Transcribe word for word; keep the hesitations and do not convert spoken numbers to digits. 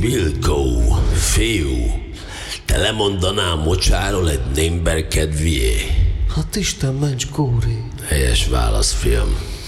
Vilkó, fiú, te lemondanál mocsáról egy némber kedvié? Hát Isten ments, Kóri. Helyes válasz, fiam.